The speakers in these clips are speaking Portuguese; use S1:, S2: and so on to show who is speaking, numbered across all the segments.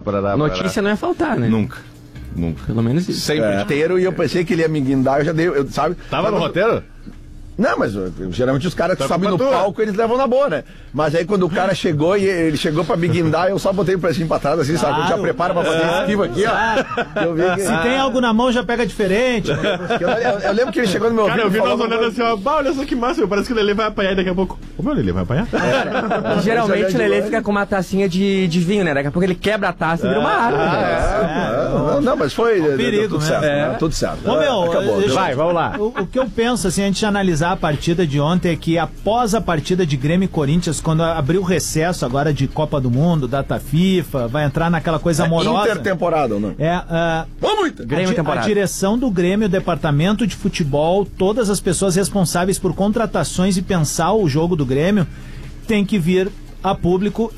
S1: Notícia não ia faltar, né?
S2: Nunca.
S1: Pelo menos isso.
S3: Sempre inteiro, e eu pensei que ele ia me guindar, sabe?
S2: Tava no roteiro?
S3: Não, mas geralmente os caras que sobem no palco, eles levam na boa, né? Mas aí quando o cara chegou e ele chegou pra me guindar, eu só botei o precinho pra trás, assim, sabe? Eu já preparo pra fazer esse esquivo aqui, ó. Eu vi que...
S4: Se tem algo na mão, já pega diferente.
S3: Eu lembro que ele chegou no meu ouvido.
S2: Cara, eu vi nós olhando assim, ó, olha só que massa, parece que o Lelê vai apanhar daqui a pouco. Ô, meu Lelê vai apanhar?
S1: Geralmente o Lelê fica com uma tacinha de vinho, né? Daqui a pouco ele quebra a taça e vira uma arma.
S3: Não, mas foi
S4: perigo,
S3: tudo certo. Tudo certo.
S4: Ô, meu,
S3: acabou.
S2: Vai, vamos lá.
S4: O que eu penso, assim, antes de analisar a partida de ontem, é que após a partida de Grêmio e Corinthians, quando abriu o recesso agora de Copa do Mundo, data FIFA, vai entrar naquela coisa amorosa.
S3: Intertemporada, ou não?
S4: Vamos,
S1: Grêmio temporada.
S4: A direção do Grêmio, o departamento de futebol, todas as pessoas responsáveis por contratações e pensar o jogo do Grêmio, tem que vir a público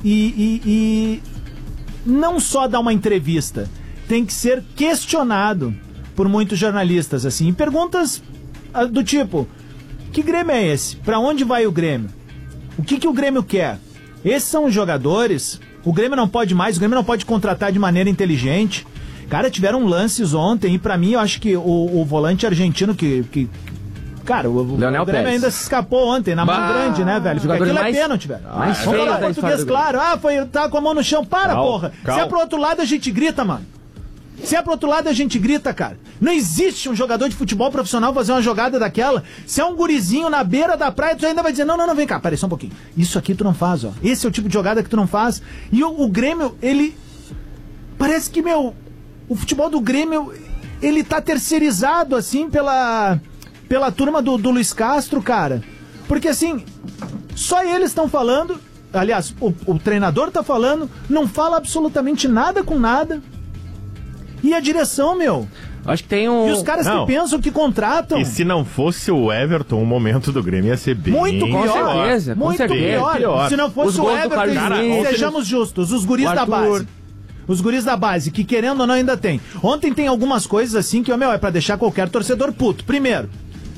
S4: e não só dar uma entrevista, tem que ser questionado por muitos jornalistas, assim, perguntas do tipo: que Grêmio é esse? Pra onde vai o Grêmio? O que o Grêmio quer? Esses são os jogadores. O Grêmio não pode mais, o Grêmio não pode contratar de maneira inteligente. Cara, tiveram lances ontem e pra mim eu acho que o volante argentino cara, o Grêmio
S1: Pérez
S4: ainda se escapou ontem, na mão grande, né, velho? Porque aquilo é pênalti, velho.
S1: Mais
S4: Vamos
S1: feio
S4: falar
S1: da
S4: português, claro. Tá com a mão no chão. Porra. Se é pro outro lado, a gente grita, mano. Se é pro outro lado, a gente grita, cara. Não existe um jogador de futebol profissional fazer uma jogada daquela. Se é um gurizinho na beira da praia, tu ainda vai dizer: não, vem cá, peraí só um pouquinho. Isso aqui tu não faz, ó. Esse é o tipo de jogada que tu não faz. E o Grêmio, ele... Parece que, o futebol do Grêmio, ele tá terceirizado, assim, pela turma do Luiz Castro, cara. Porque, assim, só eles estão falando... Aliás, o treinador tá falando, não fala absolutamente nada com nada. E a direção,
S1: Acho que tem um...
S4: E os caras que pensam, que contratam...
S2: E se não fosse o Everton, o momento do Grêmio ia ser bem...
S4: Muito pior.
S1: Com certeza.
S4: Muito pior. Se não fosse o Everton, sejamos justos, os guris da base. Os guris da base, que querendo ou não ainda tem. Ontem tem algumas coisas assim que, é pra deixar qualquer torcedor puto. Primeiro,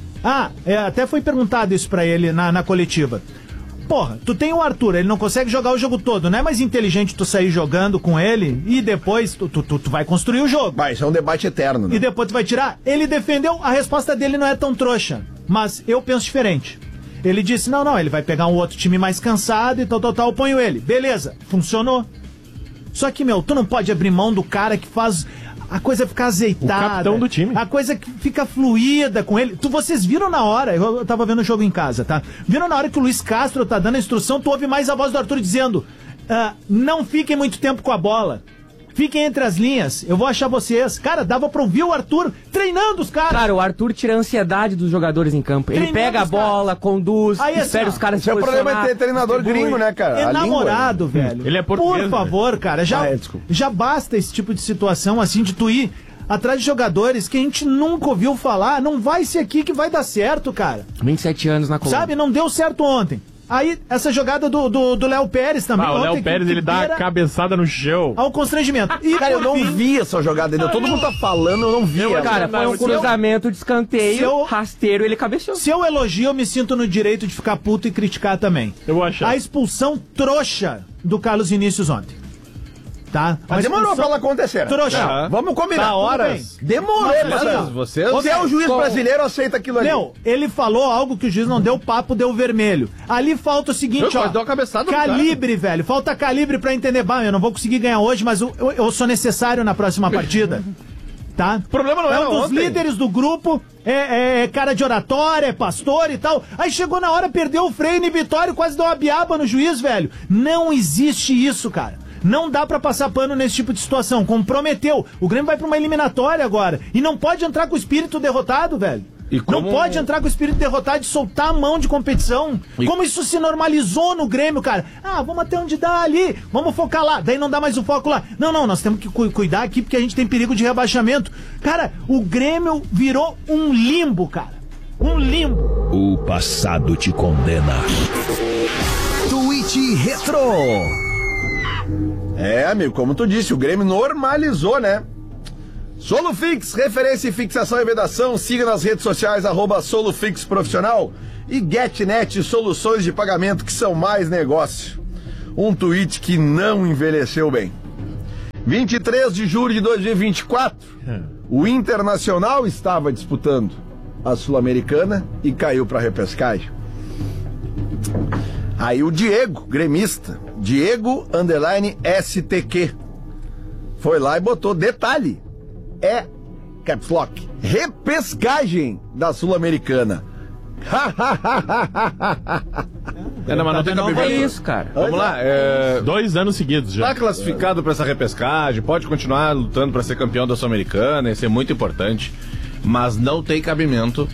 S4: até foi perguntado isso pra ele na coletiva. Porra, tu tem o Arthur, ele não consegue jogar o jogo todo, não é mais inteligente tu sair jogando com ele e depois tu vai construir o jogo.
S3: Isso é um debate eterno, né?
S4: E depois tu vai tirar. Ele defendeu, a resposta dele não é tão trouxa, mas eu penso diferente. Ele disse, não, ele vai pegar um outro time mais cansado e tal, eu ponho ele. Beleza, funcionou. Só que, tu não pode abrir mão do cara que faz a coisa ficar azeitada.
S2: O capitão do time.
S4: A coisa que fica fluida com ele. Vocês viram na hora, eu tava vendo o jogo em casa, tá? Viram na hora que o Luiz Castro tá dando a instrução, tu ouve mais a voz do Arthur dizendo, não fiquem muito tempo com a bola. Fiquem entre as linhas, eu vou achar vocês. Cara, dava pra ouvir o Arthur treinando os caras.
S1: Cara, o Arthur tira a ansiedade dos jogadores em campo. Ele pega a bola, conduz, espera os caras se posicionar.
S3: Esse é o problema de ter treinador gringo, né, cara?
S4: Enamorado, velho.
S2: Ele é português.
S4: Por favor, cara, já basta esse tipo de situação, assim, de tu ir atrás de jogadores que a gente nunca ouviu falar. Não vai ser aqui que vai dar certo, cara.
S1: 27 anos na Colômbia.
S4: Sabe, não deu certo ontem. Aí, essa jogada do Léo Pérez também.
S2: O Léo Pérez, ele dá a cabeçada no chão.
S4: Ao constrangimento. E,
S3: cara, eu não vi essa jogada ainda. Todo mundo tá falando, eu não vi.
S1: Cara, foi um cruzamento de escanteio, rasteiro, ele cabeceou.
S4: Se eu elogio, eu me sinto no direito de ficar puto e criticar também.
S2: Eu vou achar.
S4: A expulsão trouxa do Carlos Vinícius ontem. Tá?
S3: Mas demorou pra ela acontecer.
S4: Trouxa.
S3: Vamos combinar.
S4: Tá horas.
S3: Demorou.
S2: Vocês...
S3: Se é o juiz brasileiro, aceita aquilo ali.
S4: Ele falou algo que o juiz não deu papo, deu vermelho. Ali falta o seguinte,
S2: deu uma cabeçada
S4: calibre, velho. Falta calibre pra entender. Eu não vou conseguir ganhar hoje, mas eu sou necessário na próxima partida. Tá?
S2: O problema não era
S4: um dos líderes do grupo, é cara de oratória, é pastor e tal. Aí chegou na hora, perdeu o freio inibitório, quase deu uma biaba no juiz, velho. Não existe isso, cara. Não dá pra passar pano nesse tipo de situação. Comprometeu. O Grêmio vai pra uma eliminatória agora. E não pode entrar com o espírito derrotado, velho. Não pode entrar com o espírito derrotado e soltar a mão de competição. Como isso se normalizou no Grêmio, cara. Vamos até onde dá ali. Vamos focar lá. Daí não dá mais o foco lá. Não, nós temos que cuidar aqui porque a gente tem perigo de rebaixamento. Cara, o Grêmio virou um limbo, cara. Um limbo.
S5: O passado te condena. Tweet Retro.
S3: Amigo, como tu disse, o Grêmio normalizou, né? Solufix, referência em fixação e vedação, siga nas redes sociais, @Solufix Profissional e GetNet, soluções de pagamento que são mais negócio. Um tweet que não envelheceu bem. 23 de julho de 2024, o Internacional estava disputando a Sul-Americana e caiu para repescagem. Aí o Diego, gremista, Diego _STQ, foi lá e botou detalhe, caps lock, repescagem da Sul-Americana.
S2: Mas não tem cabimento.
S1: É isso, cara.
S6: Vamos lá.
S2: 2 anos seguidos já.
S6: Tá classificado pra essa repescagem, pode continuar lutando pra ser campeão da Sul-Americana, isso é muito importante, mas não tem cabimento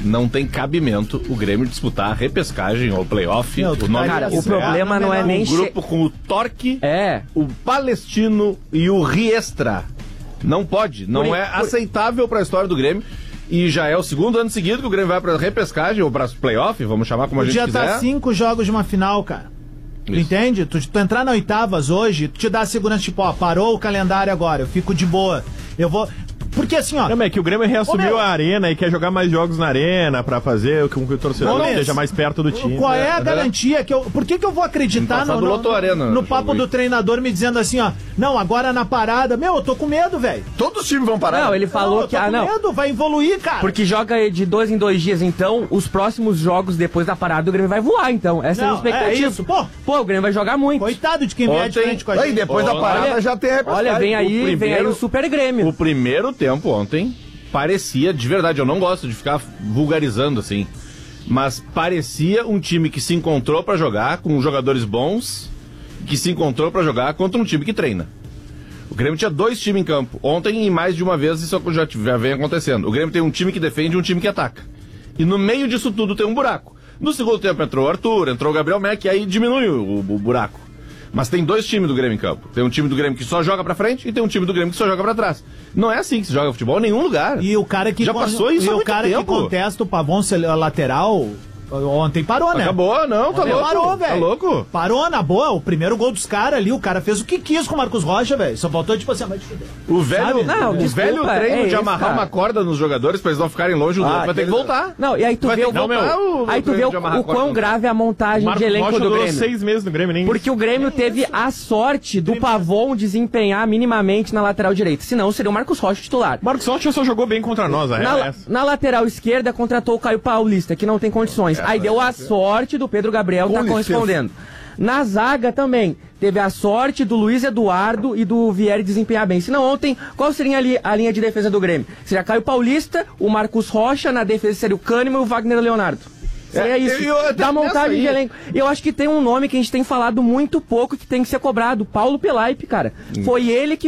S6: o Grêmio disputar a repescagem ou playoff.
S1: Cara, o problema não é nem...
S6: Um grupo com o Torque,
S1: É.
S6: o Palestino e o Riestra. Não pode, não é aceitável pra história do Grêmio. E já é o segundo ano seguido que o Grêmio vai pra repescagem ou pra playoff, vamos chamar como a gente quiser.
S4: Tá 5 jogos de uma final, cara. Tu entende? Tu entrar na oitavas hoje, tu te dá a segurança, tipo, ó, parou o calendário agora, eu fico de boa. Eu vou... Porque assim, ó...
S2: Não, é que o Grêmio reassumiu a arena e quer jogar mais jogos na arena pra fazer com que o torcedor esteja mais perto do time.
S4: Qual é a garantia que eu... Por que eu vou acreditar no papo do treinador me dizendo assim, ó, não, agora na parada, eu tô com medo, velho.
S3: Todos os times vão parar.
S1: Não, ele falou que...
S4: Eu tô com medo, vai evoluir, cara.
S1: Porque joga de 2 em 2 dias, então, os próximos jogos depois da parada, o Grêmio vai voar, então. Essa é a expectativa.
S4: É isso, pô.
S1: O Grêmio vai jogar muito.
S4: Coitado de quem vier de frente com a gente.
S3: Aí depois da parada já tem a repescagem.
S1: Olha, vem aí o Super Grêmio.
S6: O primeiro tempo ontem parecia, de verdade, eu não gosto de ficar vulgarizando assim, mas parecia um time que se encontrou pra jogar com jogadores bons, que se encontrou pra jogar contra um time que treina. O Grêmio tinha 2 times em campo. Ontem, e mais de uma vez, isso já vem acontecendo. O Grêmio tem um time que defende e um time que ataca. E no meio disso tudo tem um buraco. No segundo tempo entrou o Arthur, entrou o Gabriel Mack, e aí diminui o buraco. Mas tem 2 times do Grêmio em campo. Tem um time do Grêmio que só joga pra frente e tem um time do Grêmio que só joga pra trás. Não é assim que se joga futebol em nenhum lugar.
S4: E o cara que...
S6: Já passou isso há muito tempo.
S4: Que contesta o Pavão ser lateral... Ontem parou, né?
S6: Acabou, não, tá louco.
S4: Parou, velho.
S6: Tá louco?
S4: Parou, na boa. O primeiro gol dos caras ali, o cara fez o que quis com o Marcos Rocha, velho. Só faltou, tipo assim, vai te fuder.
S6: O velho, velho treino de amarrar
S1: cara.
S6: uma corda nos jogadores pra eles não ficarem longe do outro, vai ter que voltar.
S1: Não, e aí tu vê o quão grave é a montagem de elenco do Grêmio.
S2: 6 meses no Grêmio, nem
S1: Porque o Grêmio teve a sorte do Pavon desempenhar minimamente na lateral direita. Senão seria o Marcos Rocha titular.
S2: Marcos Rocha só jogou bem contra nós,
S1: Na lateral esquerda contratou o Caio Paulista, que não tem condições. Aí deu a sorte do Pedro Gabriel tá correspondendo. Na zaga também, teve a sorte do Luiz Eduardo e do Vieri desempenhar bem. Senão ontem, qual seria a linha de defesa do Grêmio? Seria Caio Paulista, o Marcos Rocha, na defesa seria o Kahneman e o Wagner Leonardo. Seria isso, da montagem de elenco. Eu acho que tem um nome que a gente tem falado muito pouco que tem que ser cobrado, Paulo Pelaipe, cara. Foi ele que